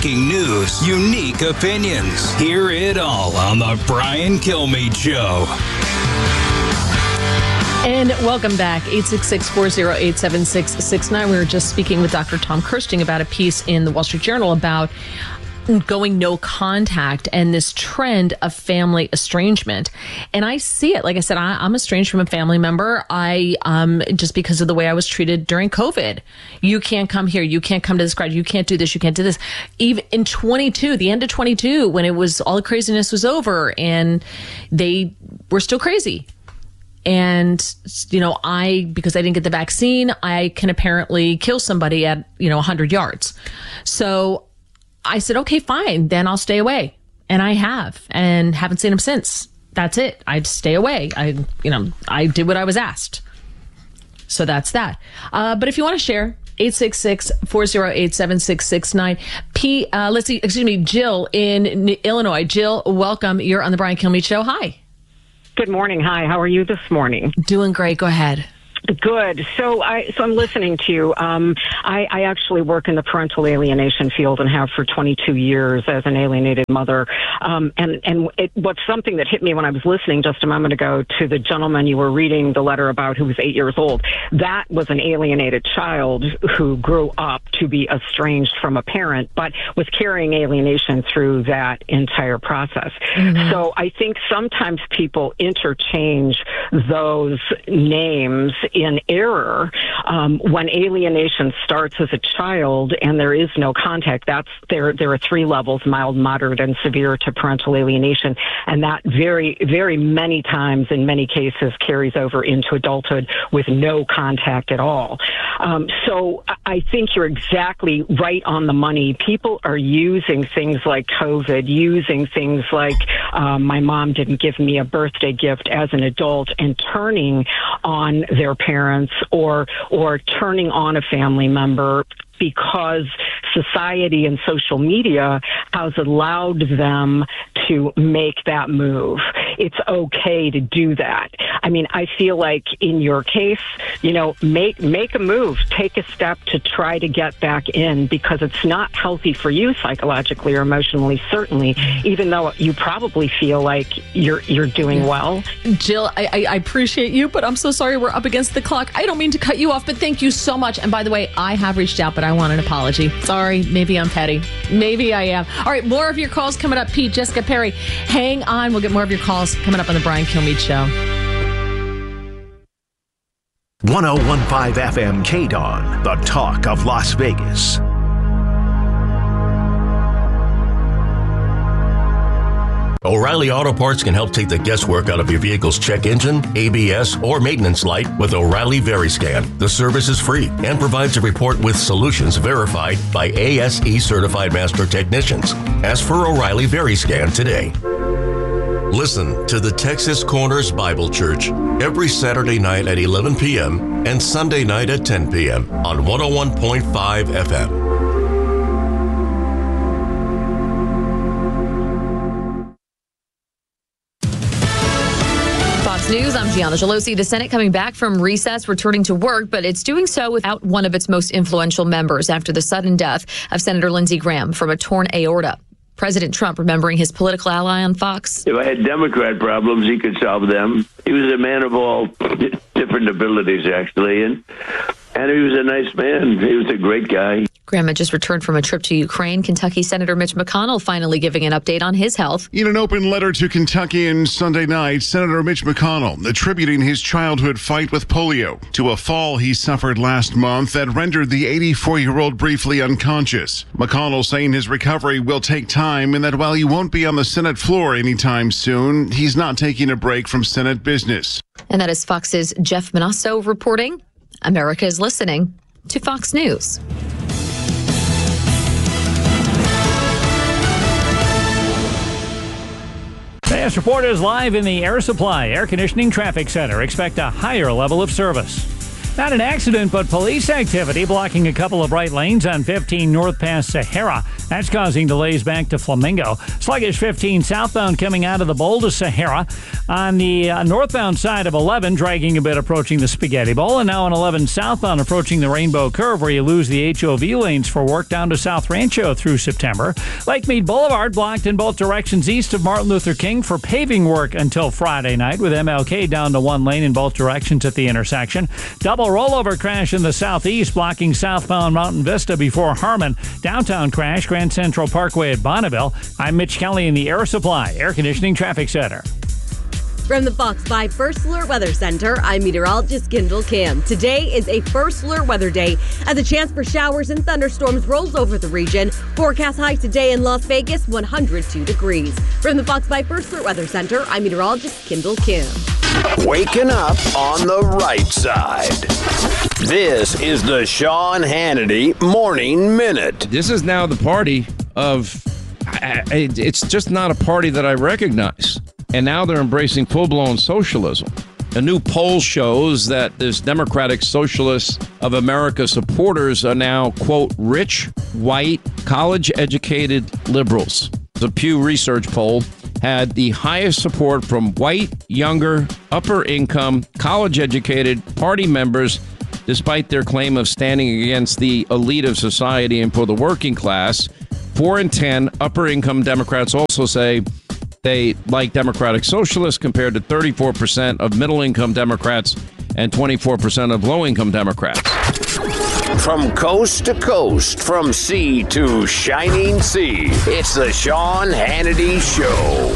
breaking news, unique opinions. Hear it all on The Brian Kilmeade Show. And welcome back, 866-408-7669. We were just speaking with Dr. Tom Kirsting about a piece in the Wall Street Journal about going no contact and this trend of family estrangement. And I see it. Like I said, I'm estranged from a family member. Just because of the way I was treated during COVID. You can't come here. You can't come to this crowd. You can't do this. You can't do this. Even in the end of 22, when it was all the craziness was over and they were still crazy. And, because I didn't get the vaccine, I can apparently kill somebody at, 100 yards. So I said, okay, fine, then I'll stay away. And I have, and haven't seen him since. That's it. I'd stay away. I did what I was asked. So that's that. But if you want to share, 866-408-7669. Jill in Illinois. Jill, welcome. You're on the Brian Kilmeade Show. Hi. Good morning. Hi. How are you this morning? Doing great. Go ahead. Good. So I'm listening to you. I actually work in the parental alienation field and have for 22 years as an alienated mother. And it was something that hit me when I was listening just a moment ago to the gentleman you were reading the letter about who was 8 years old. That was an alienated child who grew up to be estranged from a parent, but was carrying alienation through that entire process. Mm-hmm. So I think sometimes people interchange those names in error. When alienation starts as a child and there is no contact, there are three levels: mild, moderate, and severe to parental alienation, and that very, very many times in many cases carries over into adulthood with no contact at all. So I think you're exactly right on the money. People are using things like COVID, using things like my mom didn't give me a birthday gift as an adult, and turning on their parents or turning on a family member because society and social media has allowed them to make that move. It's okay to do that. I mean, I feel like in your case, make a move, take a step to try to get back in, because it's not healthy for you psychologically or emotionally, certainly, even though you probably feel like you're doing well. Jill, I appreciate you, but I'm so sorry we're up against the clock. I don't mean to cut you off, but thank you so much. And by the way, I have reached out, but I want an apology. Sorry, maybe I'm petty. Maybe I am. All right, more of your calls coming up. Pete, Jessica, Perry, hang on. We'll get more of your calls coming up on the Brian Kilmeade Show. 101.5 FM KDON, the talk of Las Vegas. O'Reilly Auto Parts can help take the guesswork out of your vehicle's check engine, ABS, or maintenance light with O'Reilly VeriScan. The service is free and provides a report with solutions verified by ASE certified master technicians. Ask for O'Reilly VeriScan today. Listen to the Texas Corners Bible Church every Saturday night at 11 p.m. and Sunday night at 10 p.m. on 101.5 FM. News. I'm Gianna Gelosi. The Senate coming back from recess, returning to work, but it's doing so without one of its most influential members after the sudden death of Senator Lindsey Graham from a torn aorta. President Trump remembering his political ally on Fox. If I had Democrat problems, he could solve them. He was a man of all different abilities, actually, and he was a nice man. He was a great guy. Graham had just returned from a trip to Ukraine. Kentucky Senator Mitch McConnell finally giving an update on his health. In an open letter to Kentuckians Sunday night, Senator Mitch McConnell attributing his childhood fight with polio to a fall he suffered last month that rendered the 84-year-old briefly unconscious. McConnell saying his recovery will take time and that while he won't be on the Senate floor anytime soon, he's not taking a break from Senate business. And that is Fox's Jeff Manasso reporting. America is listening to Fox News. Fast Report is live in the Air Supply Air Conditioning Traffic Center. Expect a higher level of service. Not an accident, but police activity blocking a couple of right lanes on 15 north past Sahara. That's causing delays back to Flamingo. Sluggish 15 southbound coming out of the Bowl to Sahara. On the northbound side of 11, dragging a bit approaching the Spaghetti Bowl. And now on 11 southbound approaching the Rainbow Curve, where you lose the HOV lanes for work down to South Rancho through September. Lake Mead Boulevard blocked in both directions east of Martin Luther King for paving work until Friday night, with MLK down to one lane in both directions at the intersection. Double rollover crash in the southeast, blocking southbound Mountain Vista before Harmon. Downtown crash, Grand Central Parkway at Bonneville. I'm Mitch Kelly in the Air Supply Air Conditioning Traffic Center. From the Fox 5 First Alert Weather Center, I'm meteorologist Kendall Kim. Today is a First Alert weather day as a chance for showers and thunderstorms rolls over the region. Forecast high today in Las Vegas, 102 degrees. From the Fox 5 First Alert Weather Center, I'm meteorologist Kendall Kim. Waking up on the right side. This is the Sean Hannity Morning Minute. This is now the party of... It's just not a party that I recognize. And now they're embracing full-blown socialism. A new poll shows that this Democratic Socialists of America supporters are now, quote, rich, white, college-educated liberals. The Pew Research poll had the highest support from white, younger, upper-income, college-educated party members, despite their claim of standing against the elite of society and for the working class. 4 in 10 upper-income Democrats also say they like Democratic Socialists, compared to 34% of middle-income Democrats and 24% of low-income Democrats. From coast to coast, from sea to shining sea, it's the Sean Hannity Show.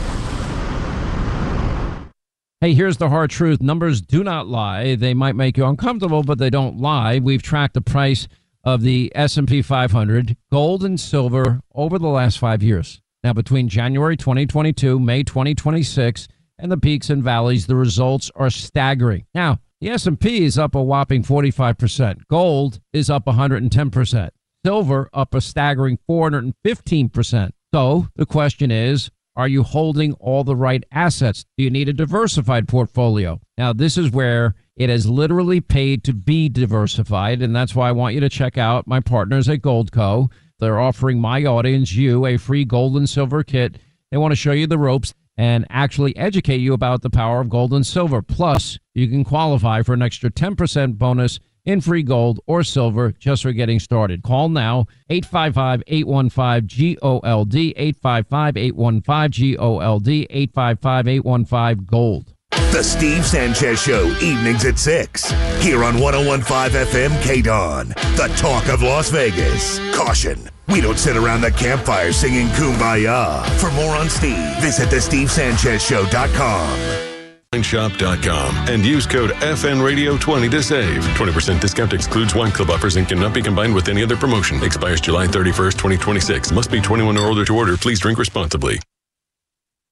Hey, here's the hard truth. Numbers do not lie. They might make you uncomfortable, but they don't lie. We've tracked the price of the S&P 500, gold and silver, over the last 5 years. Now, between January 2022, May 2026, and the peaks and valleys, the results are staggering. Now, the S&P is up a whopping 45%. Gold is up 110%. Silver up a staggering 415%. So the question is, are you holding all the right assets? Do you need a diversified portfolio? Now, this is where it has literally paid to be diversified, and that's why I want you to check out my partners at Goldco. They're offering my audience, you, a free gold and silver kit. They want to show you the ropes and actually educate you about the power of gold and silver. Plus, you can qualify for an extra 10% bonus in free gold or silver just for getting started. Call now, 855-815-GOLD, 855-815-GOLD, 855-815-GOLD. The Steve Sanchez Show, evenings at 6. Here on 101.5 FM KDON, the talk of Las Vegas. Caution, we don't sit around the campfire singing Kumbaya. For more on Steve, visit thestevesanchezshow.com. Shop.com and use code FNRadio20 to save. 20% discount excludes wine club offers and cannot be combined with any other promotion. Expires July 31st, 2026. Must be 21 or older to order. Please drink responsibly.